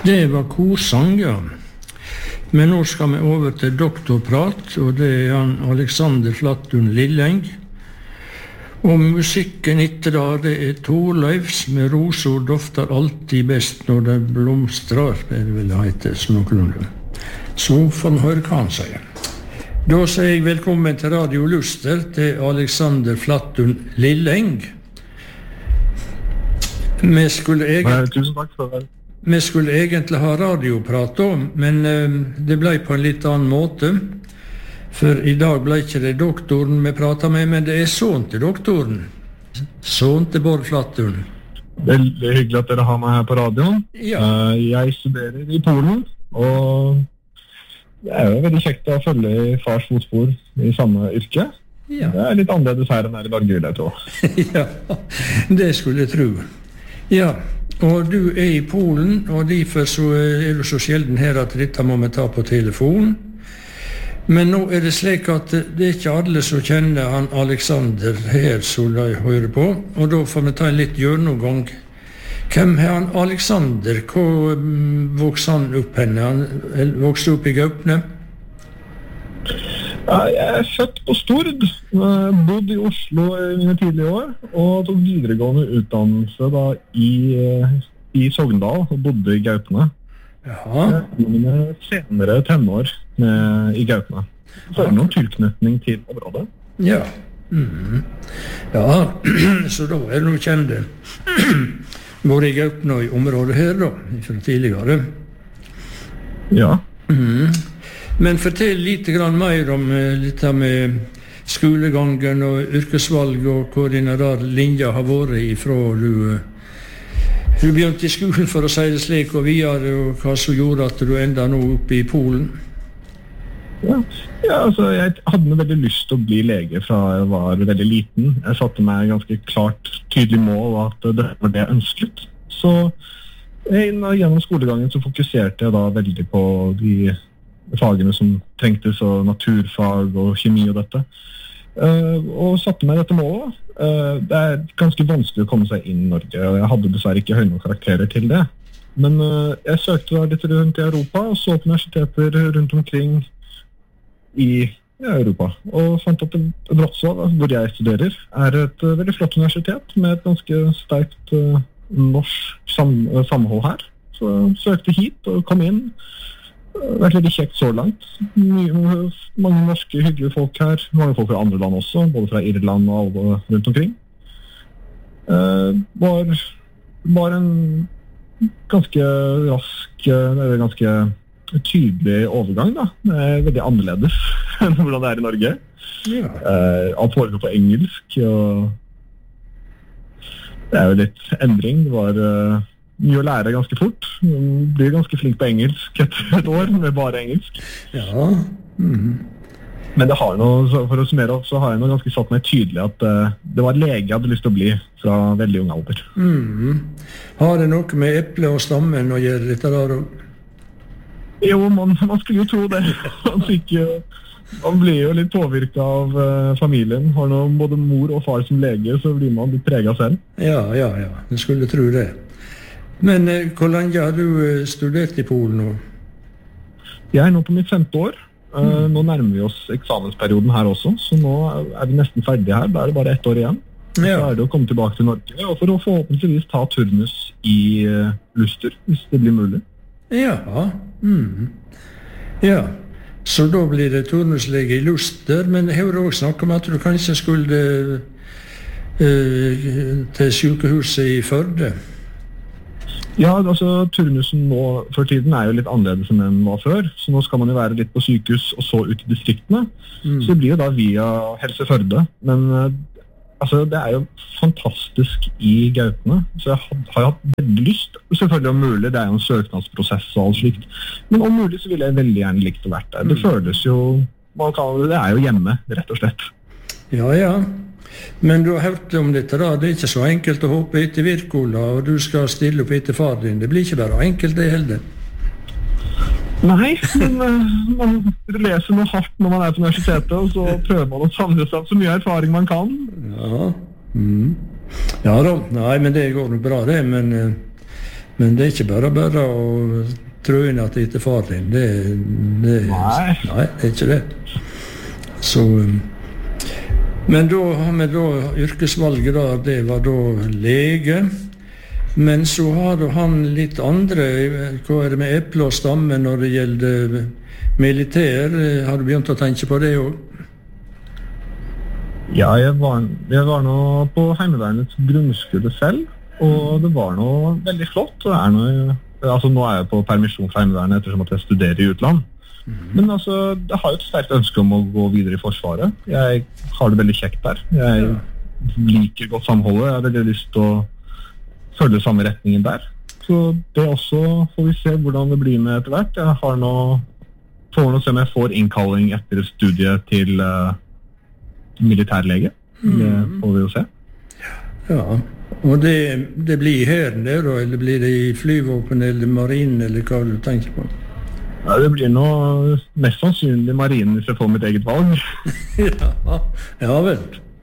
Det var korsang, ja. Men nå skal vi over til doktorprat, og det han Alexander Flattun Lilleng. Og musikken etter det Torleifs med roser dofter alltid best når det blomstrar, det vil det hete, noenlunde. Så får vi høre hva han sier. Da sier jeg velkommen til Radio Luster til Alexander Flattun Lilleng. Tusen takk for det. Vi skulle egentlig ha radioprat om, men det ble på en litt annen måte. For i dag ble ikke det doktoren vi pratet med, men det sånn til doktoren. Sånn til Bård Flattun. Veldig hyggelig at dere har meg her på radioen. Ja. Jeg studerer i Polen, og det jo veldig kjekt å følge i fars fotspor i samme yrke. Ja. Det litt annerledes her enn her i Norge, vil jeg tro. Ja, det skulle jeg tro. Ja, og du i Polen, og derfor så du så sjelden her at dette må vi ta på telefon. Men nå det slik at det ikke alle som kjenner han Alexander her som de hører på, og da får vi ta en litt gjennomgang. Hvem han Alexander? Hvor vokste han opp henne? Han vokste opp i Gaupne? Ja, jeg født på Stord, bodde i Oslo i mine tidlige år, og tok videregående utdannelse da i Sogndal, og bodde i Gaupne. Jaha. Mine senere tenår i Gaupne. Så det noen tilknytning til området. Ja. Ja, så da det noe kjente. Både i Gaupne og i området her da, fra tidligere. Ja. Men fortell litt mer om litt med skolegangen og yrkesvalg, og hvor dine linjer har vært ifra du begynte i skolen, for å si det slik, og videre, og hva som gjorde at du enda nå oppe i Polen. Ja, altså jeg hadde veldig lyst til å bli lege fra jeg var veldig liten. Jeg satte meg ganske klart, tydelig mål at det var det jeg ønsket. Så gjennom skolegangen så fokuserte jeg da veldig på de fagene som trengtes, og naturfag og kjemi og dette. Og satte meg dette målet. Det ganske vanskelig å komme seg inn i Norge, og jeg hadde dessverre ikke høye nok karakterer til det. Men jeg søkte da litt rundt i Europa, og så på universiteter rundt omkring i Europa. Og fant at Wrocław, hvor jeg studerer, et veldig flott universitet med et ganske sterkt norsk samhold her. Så jeg søkte hit og kom inn. Det har vært veldig kjekt så langt. Mange norske, hyggelige folk her. Mange folk fra andre land også, både fra Irland og alle rundt omkring. Var en ganske rask, ganske tydelig overgang da. Det veldig annerledes enn hvordan det i Norge. Ja. Alt foregår på engelsk, og det jo litt endring. Det var mye å lære ganske fort. Man blir ganske flink på engelsk etter et år med bare engelsk. Ja. Men det har noe, for å summere opp, så har jeg ganske satt meg tydelig at det var lege jeg hadde lyst til å bli fra veldig ung alder. Har det noe med eple og stammen å gjøre dette der? Jo, man skulle jo tro det. Man blir jo litt påvirket av familien. Har nå både mor og far som lege, så blir man litt preget selv. Ja. Jeg skulle tro det. Men hvor lenge har du studert i Polen nå? Jeg nå på mitt 5. år. Nå nærmer vi oss eksamensperioden her også, så nå vi nesten ferdige her. Da det bare 1 år igjen. Ja. Så det å komme tilbake til Norge, og for å forhåpentligvis ta turnus i Luster, hvis det blir mulig. Ja. Ja. Så da blir det turnuslege i Luster, men jeg har også snakket om at du kanskje skulle til sykehuset i Førde. Ja, altså turnusen nå for tiden jo litt annerledes enn den var før, så nå skal man jo være litt på sykehus og så ut i distriktene. Så det blir jo da via Helse Førde, men altså, det jo fantastisk i Gaupne, så jeg har hatt veldig lyst, selvfølgelig om mulig, det jo en søknadsprosess og alt slikt, men om mulig så ville jeg veldig gjerne likt å vært der. Det føles jo, det jo hjemme, rett og slett. Ja. Men du har hørt om dette da, det ikke så enkelt å hoppe etter Wirkola, og du skal stille opp etter far din. Det blir ikke bare enkelt det heller. Nei, men man leser noe hardt når man på universitetet, og så prøver man å samle seg så mye erfaring man kan. Ja. Ja da, nei, men det går nok bra det, men Men det ikke bare å trå inn at det ikke er far din. Nei, det er ikke det. Så, men da har vi da yrkesvalget da, det var da lege. Men så har han litt andre, hva er det med eple og stamme når det gjelder militær? Har du begynt å tenke på det også? Ja, jeg var nå på Heimevernets grunnskole selv, og det var nå veldig flott. Det altså nå er jeg på permisjon fra Heimevernet ettersom at jeg studerer i utland. Men altså, jeg har jo et sterkt ønske om å gå videre i Forsvaret. Jeg har det veldig kjekt der. Jeg liker godt samholdet. Jeg har veldig lyst til å følge samme retningen der. Så det også får vi se hvordan det blir med etter hvert. Jeg får nå se om jeg får innkalling etter studiet til militærlege. Det får vi jo se. Ja, og det blir her der, eller blir det i flyvåpen eller marinen, eller hva du tenker på? Ja, det blir nå mest sannsynlig marinen hvis jeg får mitt eget valg. Ja vel.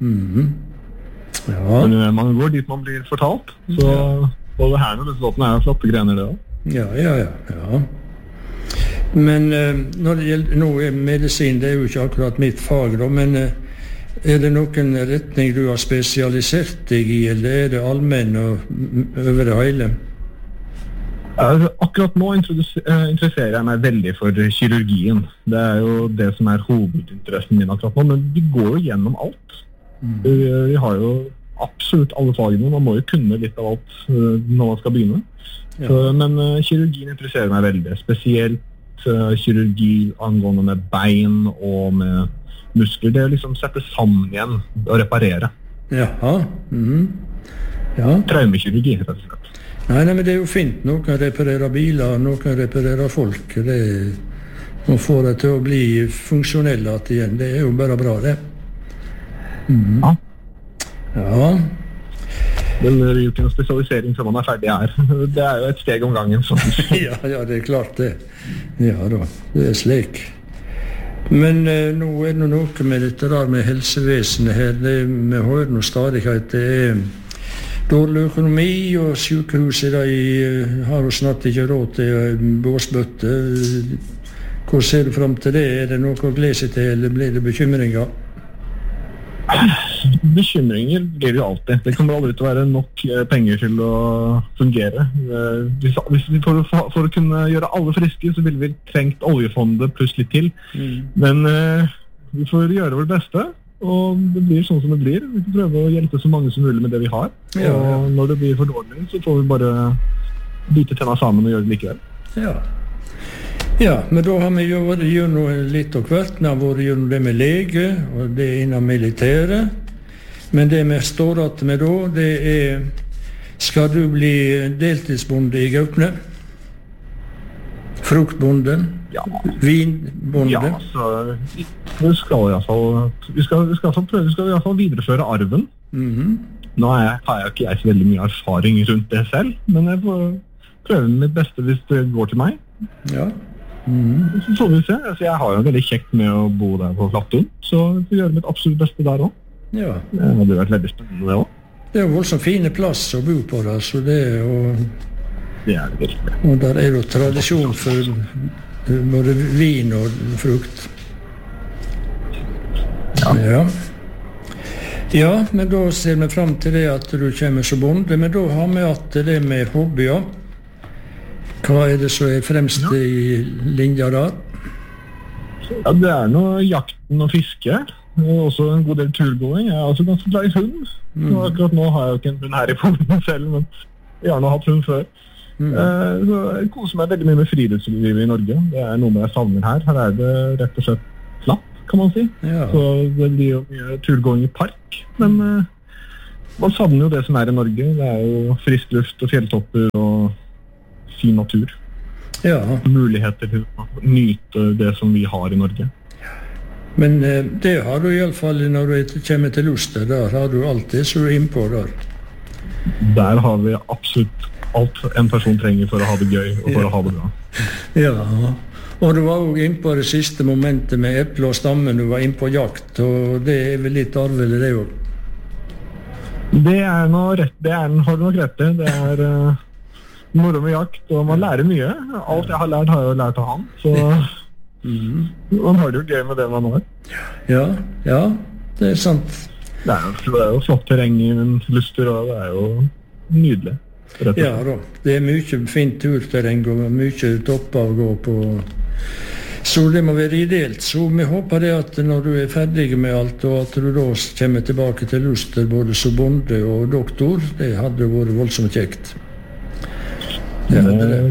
Ja. Men man går dit man blir fortalt, så både her og dette er jo flotte grener det også. Ja. Men når det gjelder noe medisin, det er jo ikke akkurat mitt fag da, men er det noen retning du har spesialisert deg i, eller er det allmenn og over det hele? Akkurat nå interesserer jeg meg veldig for kirurgien. Det er jo det som er hovedinteressen min akkurat nå, men vi går jo gjennom alt. Vi har jo absolutt alle fagene, man må jo kunne litt av alt når man skal begynne. Men kirurgien interesserer meg veldig, spesielt kirurgi angående med bein og med muskler, det er liksom sette sammen igjen og reparere. Jaha. Traumekirurgi, rett og slett. Nei, men det er jo fint. Noen kan reparere biler, noen kan reparere folk. Man får det til å bli funksjonelle igjen. Det er jo bare bra, det. Ja. Men det er jo ikke en spesialisering som man er ferdig her. Det er jo et steg om gangen. Ja, det er klart det. Ja da, det er slik. Men nå er det noe med dette der med helsevesenet her. Vi hører noe stadig at det er dårlig økonomi, og sykehuset har jo snart ikke råd til båsbøtte. Hvor ser du frem til det? Er det noe å glede seg til, eller blir det bekymringer? Bekymringer blir det jo alltid. Det kommer aldri til å være nok penger til å fungere. Hvis vi for å kunne gjøre alle friske, så ville vi trengt oljefondet pluss litt til. Men vi får gjøre vårt beste, og det blir sånn som det blir. Vi får prøve å hjelpe så mange som mulig med det vi har. Og når det blir for dårlig, så får vi bare bite tenna sammen og gjøre det likevel. Ja, men da har vi jo vært gjennom litt av hvert. Vi har vært gjennom det med lege, og det er innan militæret. Men det vi står igjen med da, det er: skal du bli deltidsbonde i Gaupne? Fruktbonde? Ja. Vinbonde? Ja, så vi skal i hvert fall videreføre arven. Nå har jeg ikke så veldig mye erfaring rundt det selv, men jeg får prøve mitt beste hvis det går til meg. Ja. Så får vi se. Altså, jeg har jo veldig kjekt med å bo der på Flatun, så jeg får gjøre mitt absolutt beste der også. Ja. Det hadde vært veldig spennende det også. Det er jo voldsomt fine plass å bo på der, så det er jo... Det er det virkelig. Og der er jo tradisjon for både vin og frukt. Ja, men da ser vi frem til det at du kommer som bonde, men da har vi hatt det med hobbyer. Hva er det som er fremst i linja da? Ja, det er noe jakten og fiske, og også en god del turgåing. Jeg er også ganske glad i hund. Akkurat nå har jeg jo ikke en hund her i Polen selv, men jeg har nå hatt hund før. Så jeg koser meg veldig mye med friluftslivet i Norge. Det er noe jeg savner her. Her er det rett og slett flatt, kan man si. Så det blir jo mye turgåing i park, men man savner jo det som er i Norge. Det er jo frisk luft og fjelltopper og fin natur. Ja. Muligheter til å nyte det som vi har i Norge. Men det har du i alle fall når du kommer til Luster. Der har du alt det som du er innpå der. Der har vi absolutt alt en person trenger for å ha det gøy og for å ha det bra. Ja, og du var jo innpå det siste momentet med eple og stammen. Du var innpå jakt, og det er vel litt arvelig det jo. Det er noe rett, har du nok rett i. Det er moro med jakt, og man lærer mye. Alt jeg har lært jeg jo lært av han, så man har det jo gøy med det man har. Ja, det er sant. Det er jo flott terreng i Luster, og det er jo nydelig. Ja da, det er mye fint turterreng og mye topper å gå på. Så det må være ideelt. Så vi håper det at når du er ferdig med alt, og at du da kommer tilbake til Luster både som bonde og doktor, det hadde vært voldsomt kjekt. Jeg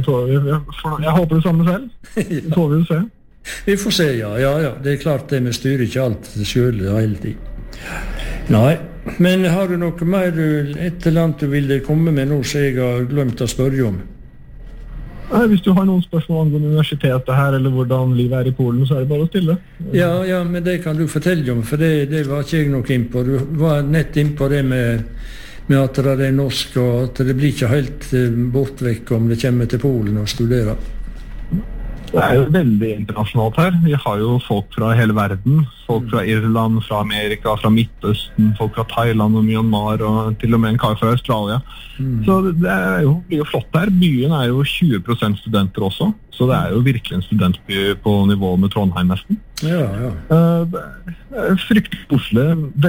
håper det samme selv. Det får vi jo se. Vi får se, ja. Det er klart det, vi styrer ikke alt selv hele tiden. Nei, men har du noe mer et eller annet du ville komme med nå, så jeg har glemt å spørre om? Nei, hvis du har noen spørsmål angående universitetet her, eller hvordan livet er i Polen, så er det bare å stille. Ja, men det kan du fortelle om, for det var ikke jeg nok inn på. Du var nett inn på det med at det er norsk, og at det blir ikke helt bortvekk om det kommer til Polen og studerer. Det er jo veldig internasjonalt her. Vi har jo folk fra hele verden. Folk fra Irland, fra Amerika, fra Midtøsten, folk fra Thailand og Myanmar, og til og med en kar fra Australia. Så det blir jo flott her. Byen er jo 20% studenter også, så det er jo virkelig en studentby på nivå med Trondheim nesten. Ja. Det er fryktelig koselig,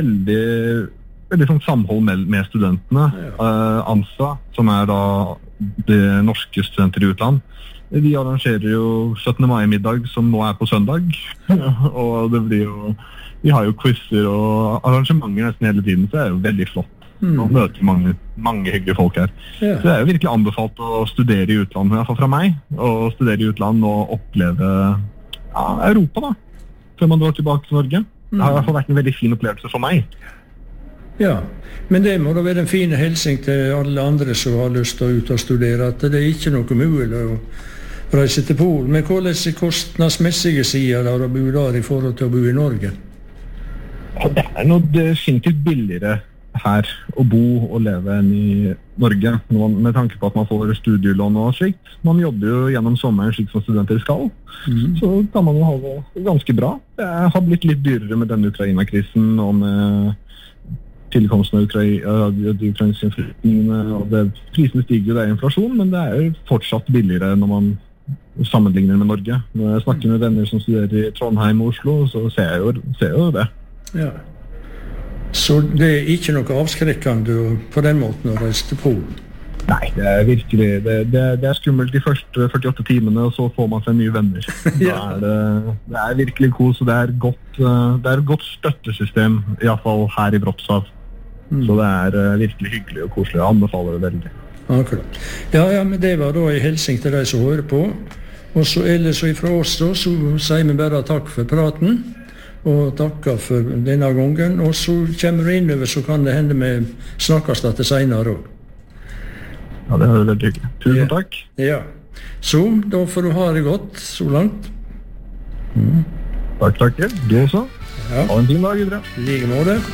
veldig sånn samhold med studentene. ANSA, som er da det norske studenter i utland, de arrangerer jo 17. mai-middag, som nå er på søndag, og det blir jo, vi har jo quizzer og arrangementer nesten hele tiden, så det er jo veldig flott. Man møter mange hyggelige folk her. Så det er jo virkelig anbefalt å studere i utland, i hvert fall fra meg, å studere i utland og oppleve Europa da, før man drar tilbake til Norge. Det har i hvert fall vært en veldig fin opplevelse for meg. Ja, men det må da være en fin hilsen til alle andre som har lyst til å ut og studere, at det er ikke noe mulig å reise til Polen. Men hvordan er kostnadsmessige sider av å bo der i forhold til å bo i Norge? Ja, det er noe definitivt billigere her å bo og leve enn i Norge, med tanke på at man får studielån og slikt. Man jobber jo gjennom sommeren slik som studenter skal, så kan man jo ha det ganske bra. Det har blitt litt dyrere med denne Ukraina-krisen og med tilkomsten av de ukrainske flyktningene, og prisene stiger jo, det er inflasjon, men det er jo fortsatt billigere når man sammenligner med Norge. Når jeg snakker med venner som studerer i Trondheim og Oslo, så ser jeg jo det. Ja. Så det er ikke noe avskrekkende på den måten å reise til Polen? Nei, det er virkelig, det er skummelt de første 48 timene, og så får man seg nye venner. Det er virkelig kos, og det er et godt støttesystem, i hvert fall her i Wrocław. Så det er virkelig hyggelig og koselig. Jeg anbefaler det veldig. Akkurat. Ja, men det var da en hilsen til deg som hører på. Og så ellers ifra oss da, så sier vi bare takk for praten, og takker for denne gangen. Og så kommer du innover, så kan det hende vi snakkes dette senere også. Ja, det er veldig hyggelig. Tusen takk. Ja. Så, da får du ha det godt så langt. Takk. Du også. Ha en fin dag videre. I like måte.